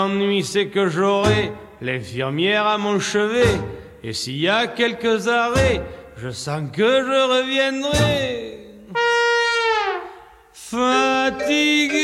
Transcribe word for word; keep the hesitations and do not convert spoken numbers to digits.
L'ennui, c'est que j'aurai l'infirmière à mon chevet. Et s'il y a quelques arrêts, je sens que je reviendrai. Fatigué.